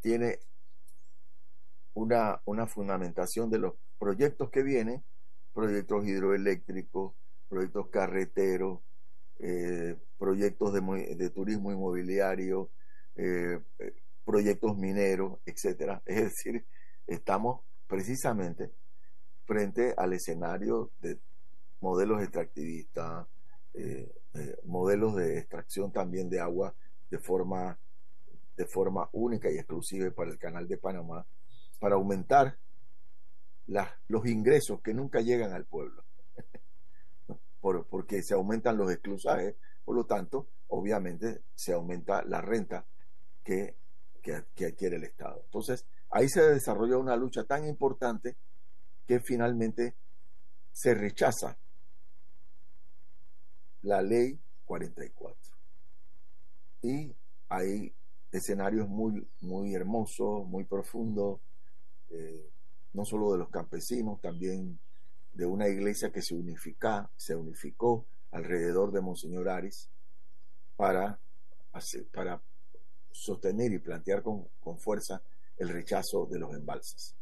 tiene una fundamentación de los proyectos que vienen, proyectos hidroeléctricos, proyectos carreteros, proyectos de turismo inmobiliario, proyectos mineros, etcétera. Es decir, estamos precisamente frente al escenario de modelos extractivistas, modelos de extracción también de agua de forma, de forma única y exclusiva para el Canal de Panamá, para aumentar los ingresos que nunca llegan al pueblo, porque se aumentan los exclusajes, por lo tanto, obviamente se aumenta la renta que adquiere el Estado. Entonces, ahí se desarrolla una lucha tan importante que finalmente se rechaza la ley 44. Y hay escenarios muy hermosos, muy profundos, eh, no solo de los campesinos, también de una iglesia que se unificó alrededor de Monseñor Aris para, para sostener y plantear con fuerza el rechazo de los embalses.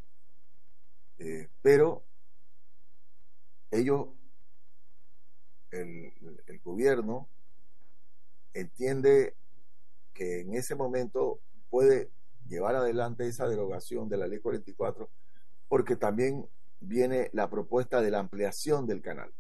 Pero ellos, el gobierno, entiende que en ese momento puede llevar adelante esa derogación de la ley 44 porque también viene la propuesta de la ampliación del canal.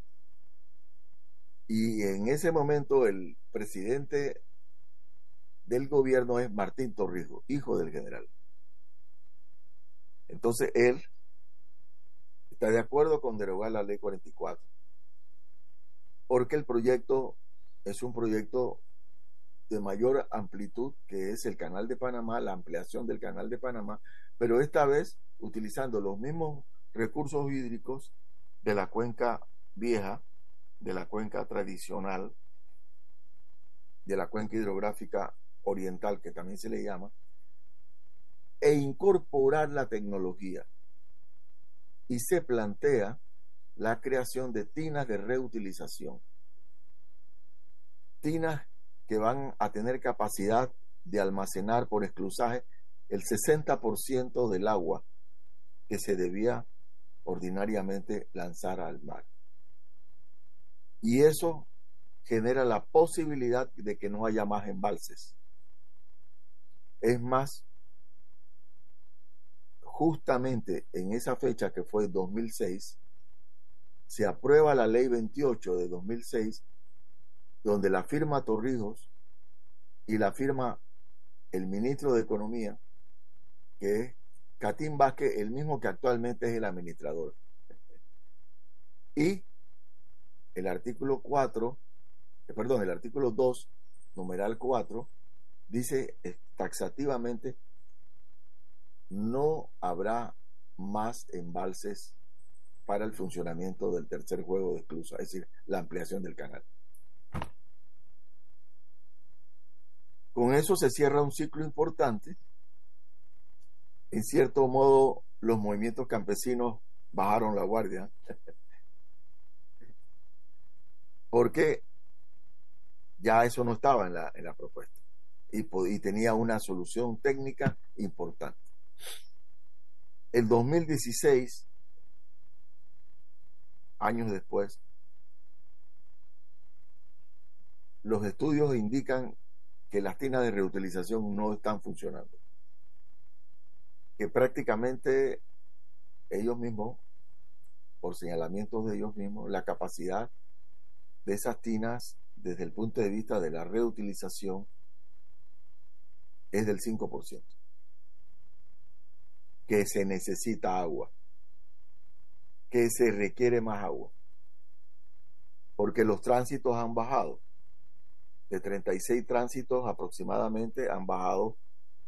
Y en ese momento el presidente del gobierno es Martín Torrijos, hijo del general. Entonces él está de acuerdo con derogar la ley 44, porque el proyecto es un proyecto de mayor amplitud, que es el Canal de Panamá, la ampliación del Canal de Panamá, pero esta vez utilizando los mismos recursos hídricos de la cuenca vieja, de la cuenca tradicional, de la cuenca hidrográfica oriental, que también se le llama, e incorporar la tecnología. Y se plantea la creación de tinas de reutilización. Tinas que van a tener capacidad de almacenar por esclusaje el 60% del agua que se debía ordinariamente lanzar al mar. Y eso genera la posibilidad de que no haya más embalses. Es más, justamente en esa fecha que fue 2006, se aprueba la ley 28 de 2006, donde la firma Torrijos y la firma el ministro de Economía, que es Catín Vázquez, el mismo que actualmente es el administrador. Y el artículo 4, el artículo 2, numeral 4, dice taxativamente: no habrá más embalses para el funcionamiento del tercer juego de esclusa, es decir, la ampliación del canal. Con eso se cierra un ciclo importante. En cierto modo, los movimientos campesinos bajaron la guardia, porque ya eso no estaba en la propuesta y tenía una solución técnica importante. El 2016, años después, los estudios indican que las tinas de reutilización no están funcionando, que prácticamente ellos mismos, por señalamientos de ellos mismos, la capacidad de esas tinas desde el punto de vista de la reutilización es del 5%, que se necesita agua, que se requiere más agua, porque los tránsitos han bajado. De 36 tránsitos aproximadamente han bajado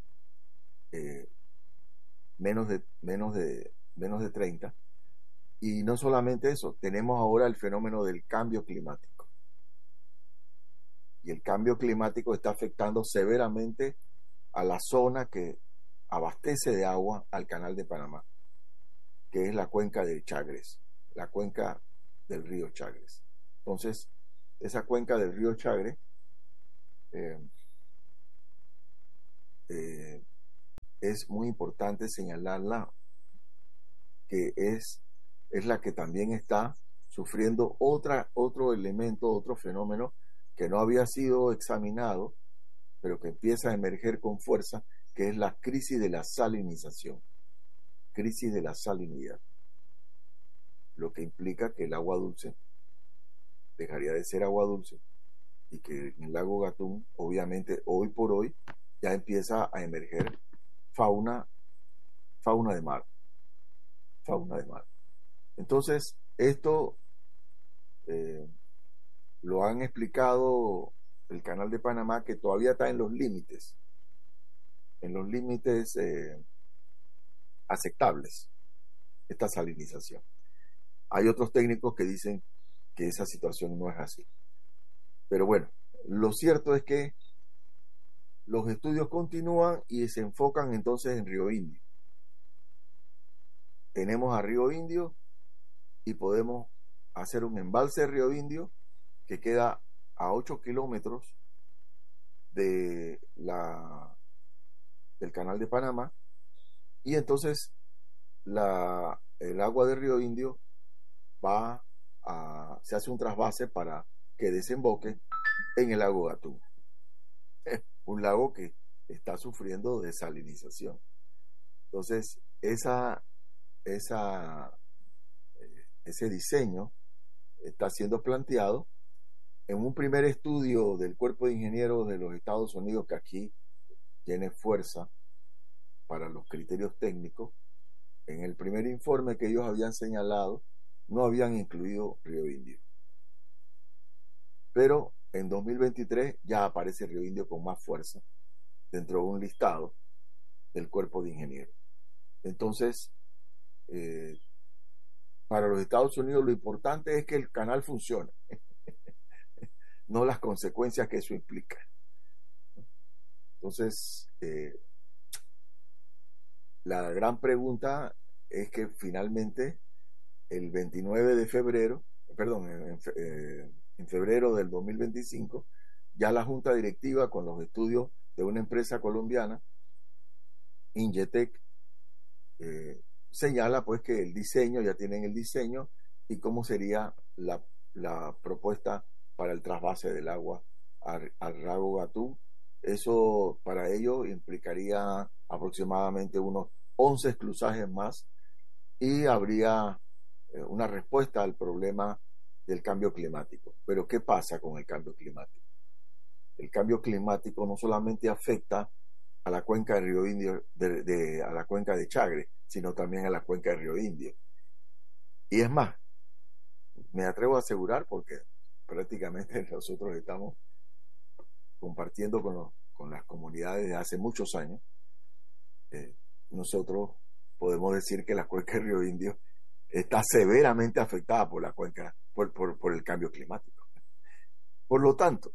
menos de 30. Y no solamente eso, tenemos ahora el fenómeno del cambio climático. Y el cambio climático está afectando severamente a la zona que abastece de agua al Canal de Panamá, que es la cuenca del Chagres, la cuenca del río Chagres. Entonces, esa cuenca del río Chagres eh, es muy importante señalarla, que es la que también está sufriendo otro elemento, otro fenómeno que no había sido examinado, pero que empieza a emerger con fuerza, que es la crisis de la salinización, crisis de la salinidad, lo que implica que el agua dulce dejaría de ser agua dulce y que en el lago Gatún, obviamente, hoy por hoy, ya empieza a emerger fauna, fauna de mar, fauna de mar. Entonces, esto eh, lo han explicado el Canal de Panamá, que todavía está en los límites aceptables, esta salinización. Hay otros técnicos que dicen que esa situación no es así. Pero bueno, lo cierto es que los estudios continúan y se enfocan entonces en Río Indio. Tenemos a Río Indio y podemos hacer un embalse de Río Indio que queda a 8 kilómetros de del Canal de Panamá, y entonces el agua de Río Indio se hace un trasvase para que desemboque en el lago Gatún, un lago que está sufriendo desalinización. Entonces, ese diseño está siendo planteado en un primer estudio del Cuerpo de Ingenieros de los Estados Unidos, que aquí tiene fuerza para los criterios técnicos. En el primer informe que ellos habían señalado, no habían incluido Río Indio. Pero en 2023 ya aparece Río Indio con más fuerza dentro de un listado del Cuerpo de Ingenieros. Entonces, para los Estados Unidos lo importante es que el canal funcione, no las consecuencias que eso implica. Entonces, la gran pregunta es que finalmente el 29 de febrero, perdón, en febrero del 2025, ya la junta directiva, con los estudios de una empresa colombiana, Ingetec, señala pues que el diseño, ya tienen el diseño y cómo sería la propuesta para el trasvase del agua al lago Gatún. Eso para ello implicaría aproximadamente unos 11 esclusajes más y habría una respuesta al problema del cambio climático. Pero ¿qué pasa con el cambio climático? El cambio climático no solamente afecta a la cuenca de Río Indio, a la cuenca de Chagre, sino también a la cuenca de Río Indio. Y es más, me atrevo a asegurar, porque prácticamente nosotros estamos compartiendo con las comunidades de hace muchos años, nosotros podemos decir que la cuenca de Río Indio está severamente afectada por la cuenca, por el cambio climático. Por lo tanto,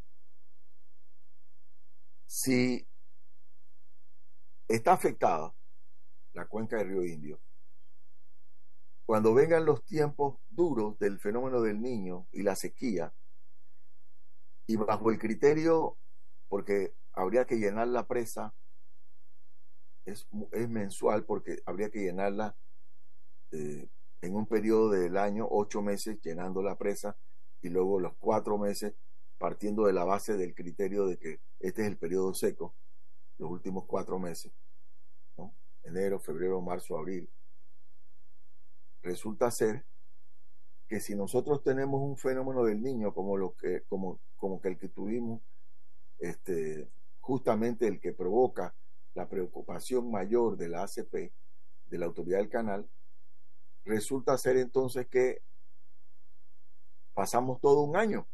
si está afectada la cuenca de Río Indio, cuando vengan los tiempos duros del fenómeno del Niño y la sequía, y bajo el criterio, porque habría que llenar la presa, es mensual, porque habría que llenarla en un periodo del año, 8 meses llenando la presa, y luego los 4 meses partiendo de la base del criterio de que este es el periodo seco, los últimos 4 meses, ¿no? Enero, febrero, marzo, abril. Resulta ser que si nosotros tenemos un fenómeno del Niño como que el que tuvimos, justamente el que provoca la preocupación mayor de la ACP, de la autoridad del canal, resulta ser entonces que pasamos todo un año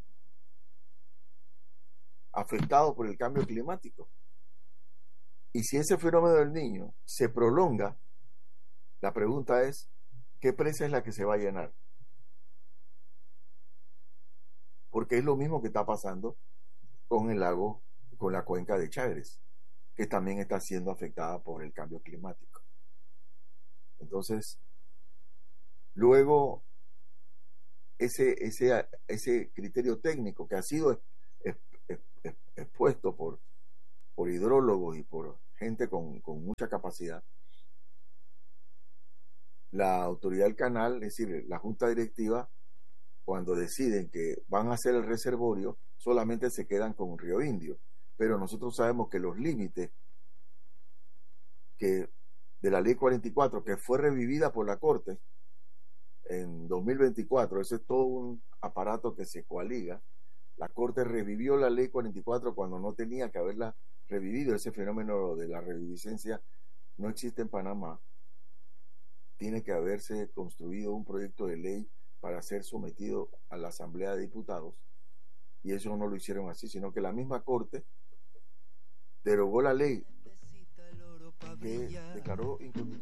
afectado por el cambio climático. Y si ese fenómeno del Niño se prolonga, la pregunta es, ¿qué presa es la que se va a llenar? Porque es lo mismo que está pasando con el lago, con la cuenca de Chagres, que también está siendo afectada por el cambio climático. Entonces, luego, ese criterio técnico que ha sido expuesto por hidrólogos y por gente con mucha capacidad. La autoridad del canal, es decir, la junta directiva, cuando deciden que van a hacer el reservorio, solamente se quedan con Río Indio. Pero nosotros sabemos que los límites que de la ley 44, que fue revivida por la Corte en 2024, eso es todo un aparato que se coaliga. La Corte revivió la ley 44 cuando no tenía que haberla revivido. Ese fenómeno de la reviviscencia no existe en Panamá. Tiene que haberse construido un proyecto de ley para ser sometido a la Asamblea de Diputados, y eso no lo hicieron así, sino que la misma Corte derogó la ley que declaró inconstitucional